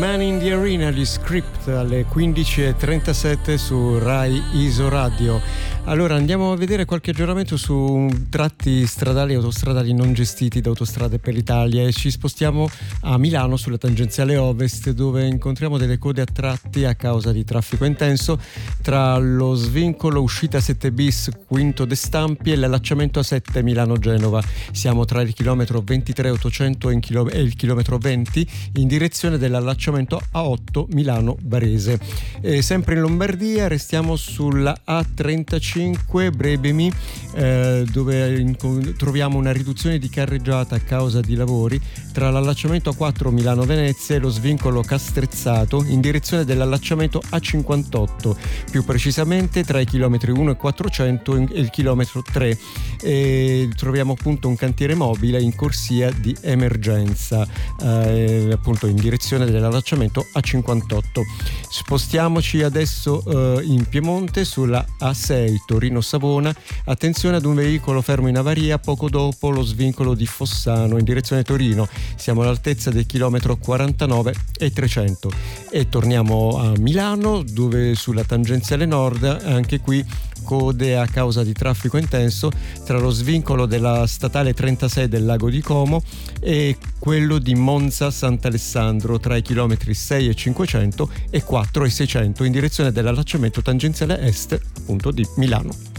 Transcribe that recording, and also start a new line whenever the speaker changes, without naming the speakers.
Man in the Arena, gli Script, alle 15:37 su Rai Isoradio. Allora andiamo a vedere qualche aggiornamento su tratti stradali e autostradali non gestiti da Autostrade per l'Italia, e ci spostiamo a Milano sulla tangenziale ovest, dove incontriamo delle code a tratti a causa di traffico intenso tra lo svincolo uscita 7 bis Quinto de Stampi e l'allacciamento A7 Milano-Genova. Siamo tra il chilometro 23,800 e il chilometro 20 in direzione dell'allacciamento A8 Milano-Barese. Sempre in Lombardia restiamo sulla A35 Brebemi, dove troviamo una riduzione di carreggiata a causa di lavori tra l'allacciamento A4 Milano-Venezia e lo svincolo Castrezzato in direzione dell'allacciamento A58, più precisamente tra i chilometri 1 e 400 e il chilometro 3. Troviamo appunto un cantiere mobile in corsia di emergenza, appunto in direzione dell'allacciamento A58. Spostiamoci adesso in Piemonte sulla A6 Torino-Savona. Attenzione ad un veicolo fermo in avaria poco dopo lo svincolo di Fossano in direzione Torino. Siamo all'altezza del chilometro 49 e 300. E torniamo a Milano, dove sulla tangenziale nord anche qui code a causa di traffico intenso tra lo svincolo della statale 36 del Lago di Como e quello di Monza Sant'Alessandro tra i chilometri 6 e 500 e 4 e 600 in direzione dell'allacciamento tangenziale est appunto di Milano.